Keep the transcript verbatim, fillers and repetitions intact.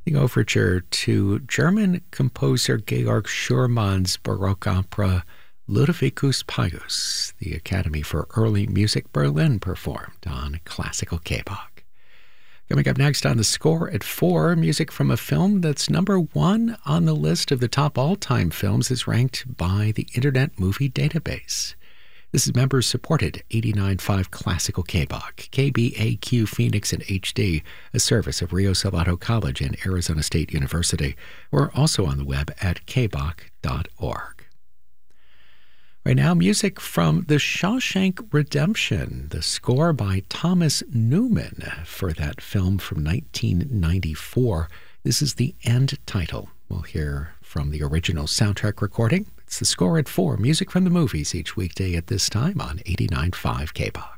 the overture to German composer Georg Schurmann's Baroque opera Ludovicus Pius, the Academy for Early Music Berlin performed on Classical K-Bach. Coming up next on the score at four, music from a film that's number one on the list of the top all-time films is ranked by the Internet Movie Database. This is members-supported eighty-nine point five Classical K-Bach, K B A Q Phoenix in H D, a service of Rio Salado College and Arizona State University. We're also on the web at k bach dot org. Right now, music from The Shawshank Redemption, the score by Thomas Newman for that film from nineteen ninety-four. This is the end title. We'll hear from the original soundtrack recording. It's the score at four, music from the movies each weekday at this time on eighty-nine point five K-Bach.